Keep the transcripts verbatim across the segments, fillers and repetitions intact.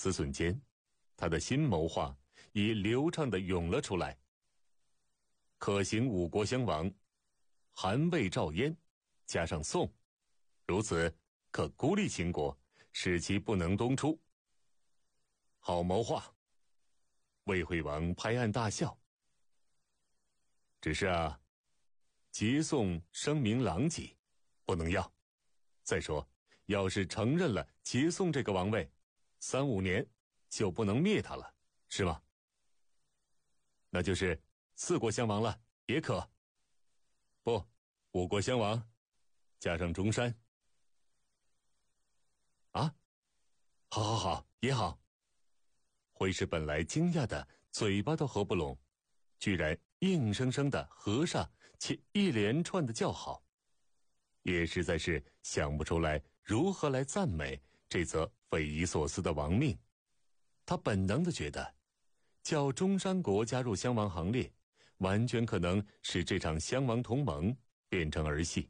思忖间，他的新谋划已流畅地涌了出来。可行五国相王，韩魏赵燕，加上宋，如此可孤立秦国，使其不能东出。好谋划！魏惠王拍案大笑。只是啊，齐宋声名狼藉，不能要。再说，要是承认了齐宋这个王位，三五年就不能灭他了，是吗？那就是四国相王了，也可。不，五国相王，加上中山。啊，好好好，也好。会师本来惊讶的嘴巴都合不拢，居然硬生生的合上，且一连串的叫好，也实在是想不出来如何来赞美这则匪夷所思的王命。他本能的觉得，叫中山国加入襄王行列，完全可能使这场襄王同盟变成儿戏。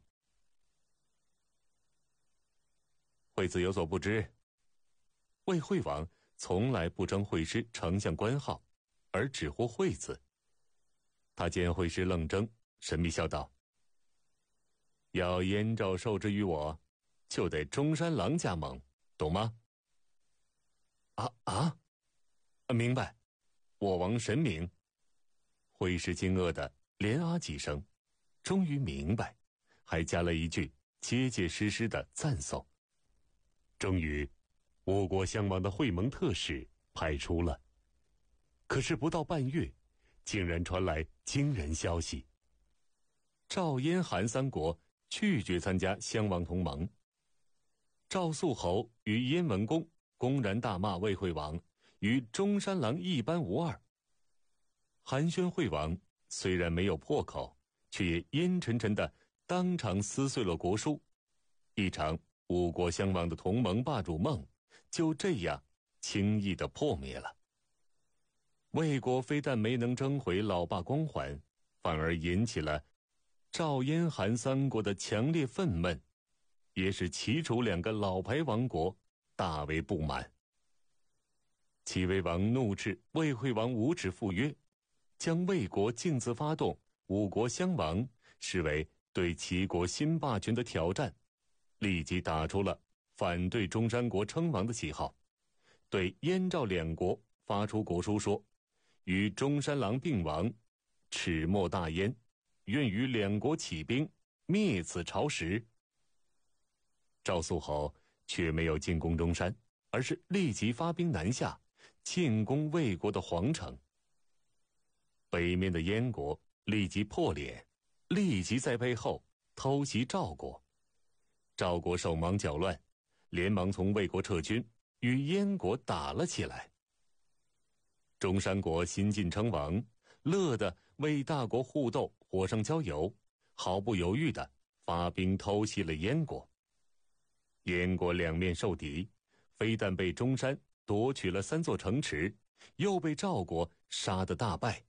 惠子有所不知，魏惠王从来不称惠师丞相官号，而只呼惠子。他见惠师愣怔，神秘笑道：要燕赵受制于我，就得中山狼加盟，懂吗？啊啊，明白，我王神明。惠师惊愕的连啊几声，终于明白，还加了一句结结实实的赞颂。终于，五国相王的会盟特使派出了。可是不到半月，竟然传来惊人消息：赵燕韩三国拒绝参加襄王同盟。赵肃侯与燕文公公然大骂魏惠王与中山狼一般无二。韩宣惠王虽然没有破口，却也阴沉沉的当场撕碎了国书。一场五国相王的同盟霸主梦就这样轻易地破灭了。魏国非但没能争回老爸光环，反而引起了赵燕韩三国的强烈愤懑，也使齐楚两个老牌王国大为不满。齐威王怒斥魏惠王无耻赴约，将魏国径自发动五国相王视为对齐国新霸权的挑战，立即打出了反对中山国称王的旗号，对燕赵两国发出国书说：与中山狼并亡，齿莫大焉，愿与两国起兵，灭此朝食。赵肃侯却没有进攻中山，而是立即发兵南下，进攻魏国的皇城。北面的燕国立即破脸，立即在背后偷袭赵国。赵国手忙脚乱，连忙从魏国撤军，与燕国打了起来。中山国新晋称王，乐得为大国互斗火上浇油，毫不犹豫地发兵偷袭了燕国。燕国两面受敌，非但被中山夺取了三座城池，又被赵国杀得大败。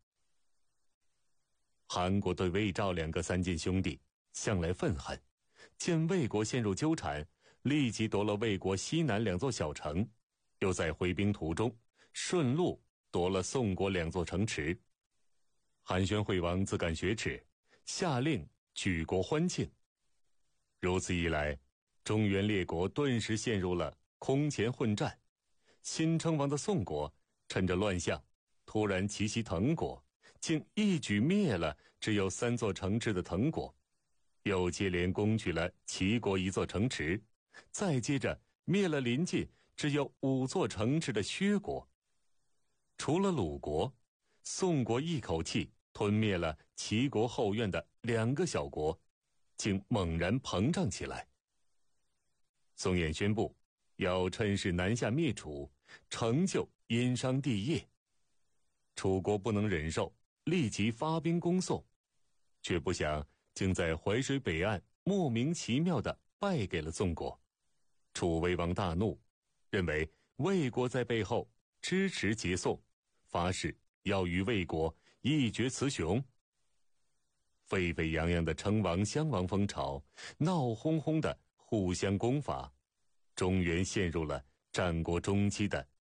韩国对魏赵两个三晋兄弟向来愤恨，见魏国陷入纠缠，立即夺了魏国西南两座小城，又在回兵途中顺路夺了宋国两座城池。韩宣惠王自感雪耻，下令举国欢庆。如此一来，中原列国顿时陷入了空前混战。新称王的宋国趁着乱象，突然奇袭滕国，竟一举灭了只有三座城池的滕国，又接连攻取了齐国一座城池，再接着灭了临近只有五座城池的薛国。除了鲁国，宋国一口气吞灭了齐国后院的两个小国，竟猛然膨胀起来。宋衍宣布要趁势南下灭楚，成就殷商帝业。楚国不能忍受，立即发兵攻宋，却不想竟在淮水北岸莫名其妙地败给了宋国。楚威王大怒，认为魏国在背后支持结宋，发誓要与魏国一决雌雄。沸沸扬扬的称王襄王风潮，闹哄哄的互相攻伐，中原陷入了战国中期的